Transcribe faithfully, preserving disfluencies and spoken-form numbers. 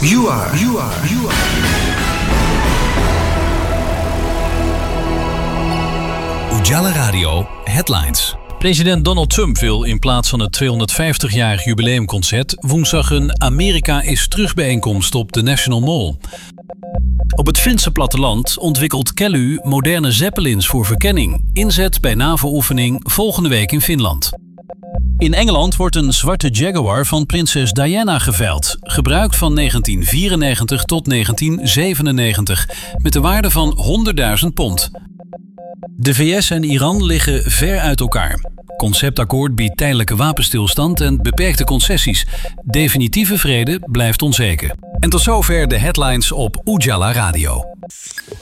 You are, you are, you are. Ujala Radio Headlines. President Donald Trump wil in plaats van het tweehonderdvijftigjarig jubileumconcert woensdag een Amerika is terug bijeenkomst op de National Mall. Op het Finse platteland ontwikkelt Kelly moderne zeppelins voor verkenning. Inzet bij NAVO-oefening volgende week in Finland. In Engeland wordt een zwarte Jaguar van prinses Diana geveild. Gebruikt van negentien vierennegentig tot negentien zevenennegentig. Met de waarde van honderdduizend pond. De V S en Iran liggen ver uit elkaar. Conceptakkoord biedt tijdelijke wapenstilstand en beperkte concessies. Definitieve vrede blijft onzeker. En tot zover de headlines op Ujala Radio.